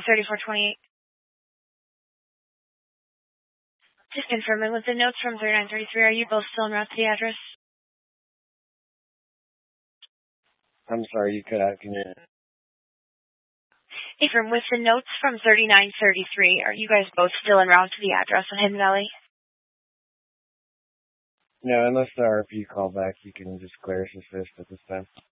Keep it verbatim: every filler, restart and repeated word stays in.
thirty-four twenty-eight. Just confirming with the notes from thirty-nine thirty-three, are you both still en route to the address? I'm sorry, you cut out. Can you... Ephraim, with the notes from thirty-nine thirty-three, are you guys both still en route to the address on Hidden Valley? No, unless the R P call back, you can just clear us assist at this time.